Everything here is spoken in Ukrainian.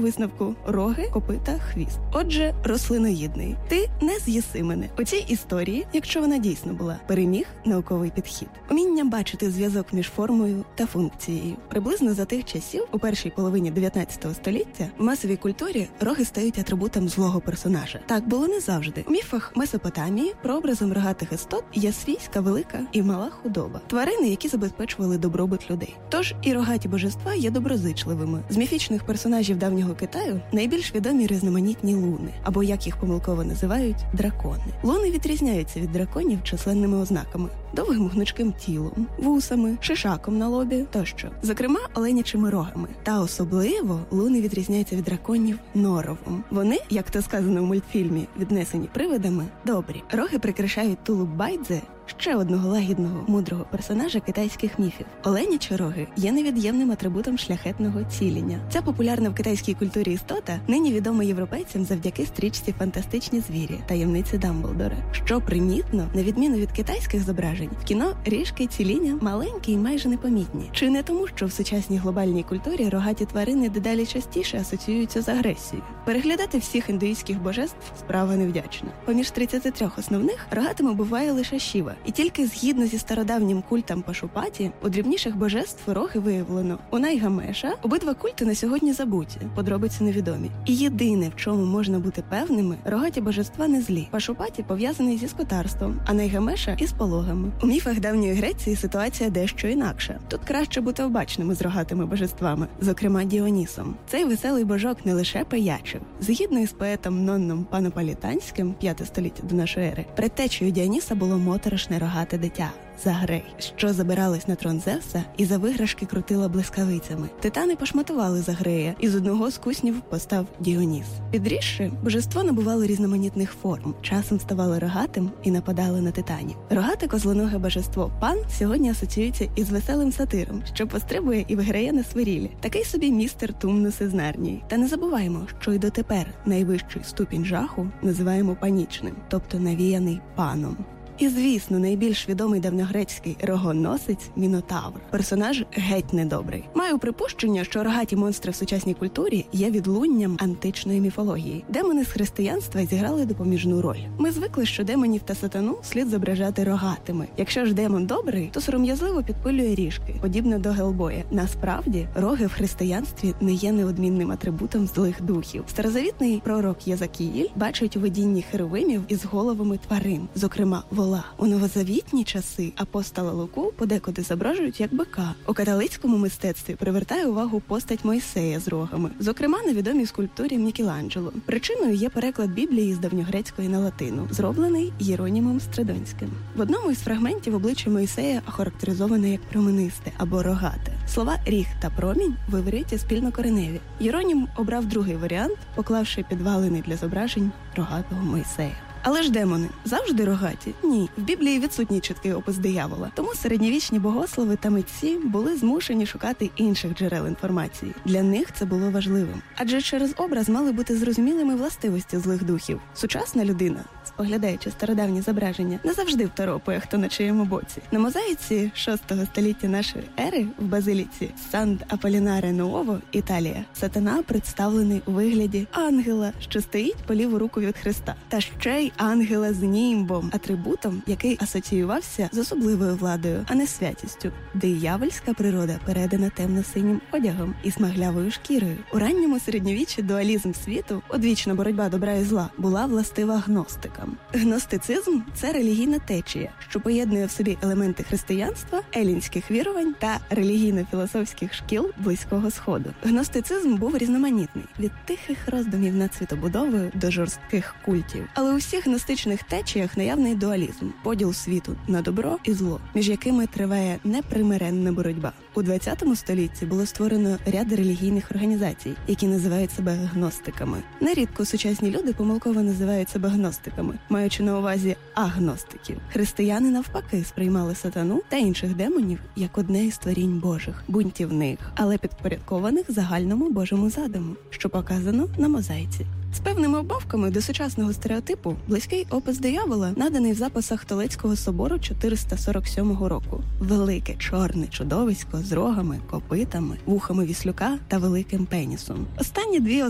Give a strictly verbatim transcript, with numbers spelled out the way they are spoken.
висновку – роги, копита, хвіст. Отже, рослиноїдний. Ти не з'їси мене. У цій історії, якщо вона дійсно була, переміг науковий підхід. Уміння бачити зв'язок між формою та функцією. Приблизно за тих часів, у першій половині дев'ятнадцятого століття, в масовій культурі роги стають атрибутом злого персонажа. Так було не завжди. У міфах Месопотамії прообразом рогатих істот є свійська, велика і мала худоба. Тварини, які забезпечували добробут людей. Тож і рогаті божества є доброзичливими. З міфічних персонажів давнього Китаю найбільш відомі різноманітні луни, або, як їх помилково називають, дракони. Луни відрізняються від драконів численними ознаками. Довгим гнучким тілом, вусами, шишаком на лобі тощо. Зокрема, оленячими рогами. Та особливо луни відрізняються від драконів норовом. Вони, як то сказано в мультфільмі, віднесені привидами, добрі. Роги прикрашають тулуб Байдзе, ще одного лагідного, мудрого персонажа китайських міфів. Оленячі роги є невід'ємним атрибутом шляхетного цілення. Ця популярна в китайській культурі істота нині відома європейцям завдяки стрічці «Фантастичні звірі. Таємниці Дамблдора». Що примітно, на відміну від китайських зображень, в кіно ріжки ціління маленькі і майже непомітні. Чи не тому, що в сучасній глобальній культурі рогаті тварини дедалі частіше асоціюються з агресією? Переглядати всіх індуїстських божеств – справа невдячна. Поміж тридцяти трьох основних рогатими буває лише Шіва. І тільки згідно зі стародавнім культом Пашупаті, у дрібніших божеств роги виявлено у Найгамеша. Обидва культи на сьогодні забуті, подробиці невідомі. І єдине, в чому можна бути певними, рогаті божества не злі. Пашупаті пов'язаний зі скотарством, а Найгамеша – із пологами. У міфах давньої Греції ситуація дещо інакша. Тут краще бути обачними з рогатими божествами, зокрема Діонісом. Цей веселий божок не лише пиячив. Згідно із поетом Нонном Панополітанським, п'яте століття до нашої ери, предтечею Діоніса було моторошне рогате дитя – Загрей, що забиралась на трон Зевса і за виграшки крутила блискавицями. Титани пошматували Загрея, і з одного з куснів постав Діоніс. Підрісши, божество набувало різноманітних форм, часом ставало рогатим і нападало на титанів. Рогате козлоноге божество Пан сьогодні асоціюється із веселим сатиром, що пострибує і виграє на свирілі. Такий собі містер Тумнус із Нарнії. Та не забуваємо, що й дотепер найвищий ступінь жаху називаємо панічним, тобто навіяний паном. І, звісно, найбільш відомий давньогрецький рогоносець – Мінотавр. Персонаж геть недобрий. Маю припущення, що рогаті монстри в сучасній культурі є відлунням античної міфології. Демони з християнства зіграли допоміжну роль. Ми звикли, що демонів та сатану слід зображати рогатими. Якщо ж демон добрий, то сором'язливо підпилює ріжки, подібно до Гелбоя. Насправді, роги в християнстві не є неодмінним атрибутом злих духів. Старозавітний пророк Єзакіїль бачить у видінні херовимів із головами тварин, зокрема вола. У новозавітні часи апостола Луку подекуди зображують як бика. У католицькому мистецтві привертає увагу постать Мойсея з рогами, зокрема на відомій скульптурі Мікеланджело. Причиною є переклад Біблії з давньогрецької на латину, зроблений Єронімом Стридонським. В одному із фрагментів обличчя Мойсея охарактеризоване як променисте або рогате. Слова «ріг» та «промінь» в івриті спільнокореневі. Єронім обрав другий варіант, поклавши підвалини для зображень рогатого Мойсея. Але ж демони завжди рогаті? Ні. В Біблії відсутній чіткий опис диявола. Тому середньовічні богослови та митці були змушені шукати інших джерел інформації. Для них це було важливим. Адже через образ мали бути зрозумілими властивості злих духів. Сучасна людина, споглядаючи стародавні зображення, не завжди второпує, хто на чиєму боці. На мозаїці шостого століття нашої ери в базиліці Сант-Аполінаре-Нуово, Італія, сатана представлений у вигляді ангела, що стоїть по ліву руку від Христа. Та ще й ангела з німбом, атрибутом, який асоціювався з особливою владою, а не святістю. Диявольська природа передана темно-синім одягом і смаглявою шкірою. У ранньому середньовіччі дуалізм світу, одвічна боротьба добра і зла, була властива гностикам. Гностицизм – це релігійна течія, що поєднує в собі елементи християнства, елінських вірувань та релігійно-філософських шкіл Близького Сходу. Гностицизм був різноманітний – від тихих роздумів над світобудовою до жорстких культів. Але у всіх гностичних течіях наявний дуалізм – поділ світу на добро і зло, між якими триває непримиренна боротьба. У двадцятому столітті було створено ряд релігійних організацій, які називають себе гностиками. Нерідко сучасні люди помилково називають себе гностиками, маючи на увазі агностиків. Християни навпаки сприймали сатану та інших демонів як одне із творінь Божих, бунтівних, але підпорядкованих загальному Божому задуму, що показано на мозаїці. З певними обмовками до сучасного стереотипу близький опис диявола наданий в записах Толецького собору чотириста сорок сьомого року. Велике чорне чудовисько з рогами, копитами, вухами віслюка та великим пенісом. Останні дві